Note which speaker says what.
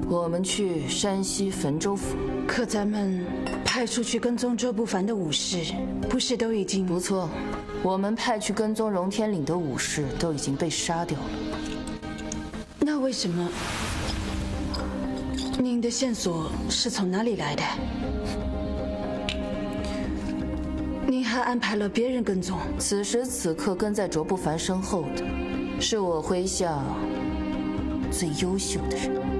Speaker 1: 我们去山西汾州府。
Speaker 2: 可咱们派出去跟踪周不凡的武士，不是都已经……
Speaker 1: 不错，我们派去跟踪荣天岭的武士都已经被杀掉了。
Speaker 2: 那为什么您的线索是从哪里来的？您还安排了别人跟踪？
Speaker 1: 此时此刻跟在卓不凡身后的，是我麾下最优秀的人。